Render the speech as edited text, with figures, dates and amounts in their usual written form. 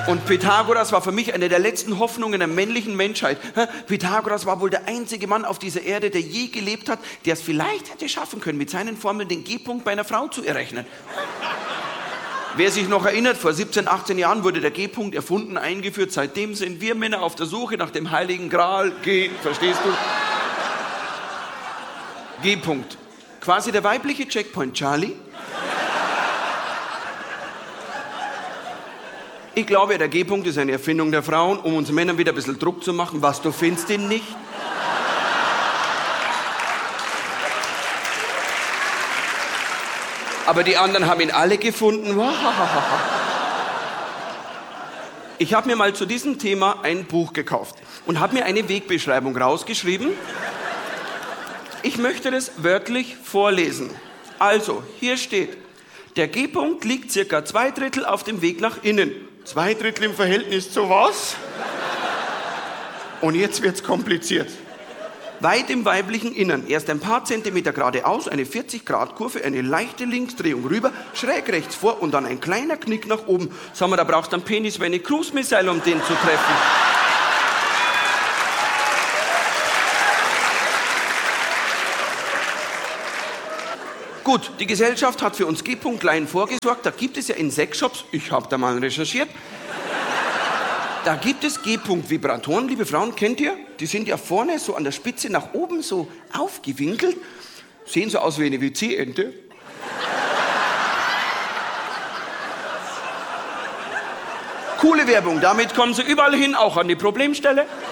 Und Pythagoras war für mich eine der letzten Hoffnungen der männlichen Menschheit. Pythagoras war wohl der einzige Mann auf dieser Erde, der je gelebt hat, der es vielleicht hätte schaffen können, mit seinen Formeln den G-Punkt bei einer Frau zu errechnen. Wer sich noch erinnert, vor 17, 18 Jahren wurde der G-Punkt erfunden, eingeführt. Seitdem sind wir Männer auf der Suche nach dem heiligen Gral. G, verstehst du? G-Punkt. Quasi der weibliche Checkpoint Charlie. Ich glaube, der G-Punkt ist eine Erfindung der Frauen, um uns Männern wieder ein bisschen Druck zu machen. Was, du findest ihn nicht? Aber die anderen haben ihn alle gefunden. Ich habe mir mal zu diesem Thema ein Buch gekauft und habe mir eine Wegbeschreibung rausgeschrieben. Ich möchte das wörtlich vorlesen. Also, hier steht, der G-Punkt liegt circa 2/3 auf dem Weg nach innen. 2/3 im Verhältnis zu was? Und jetzt wird's kompliziert. Weit im weiblichen Innern, erst ein paar Zentimeter geradeaus, eine 40-Grad-Kurve, eine leichte Linksdrehung rüber, schräg rechts vor und dann ein kleiner Knick nach oben. Sag mal, da brauchst du einen Penis wie eine Cruise-Missile, um den zu treffen. Gut, die Gesellschaft hat für uns G-Punktlein vorgesorgt. Da gibt es ja in Sexshops, ich habe da mal recherchiert, da gibt es G-Punkt-Vibratoren, liebe Frauen, kennt ihr? Die sind ja vorne so an der Spitze nach oben so aufgewinkelt. Sehen so aus wie eine WC-Ente. Coole Werbung, damit kommen sie überall hin, auch an die Problemstelle.